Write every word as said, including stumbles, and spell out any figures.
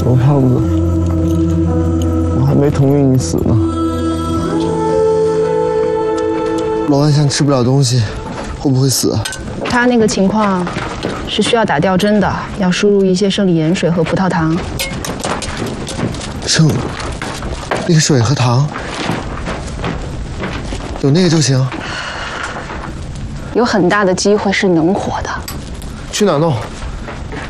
小胖子，我还没同意你死呢。 罗万象吃不了东西，会不会死？ 他那个情况是需要打吊针的，要输入一些生理盐水和葡萄糖。 生那个水和糖，有那个就行。 有很大的机会是能活的。 去哪弄？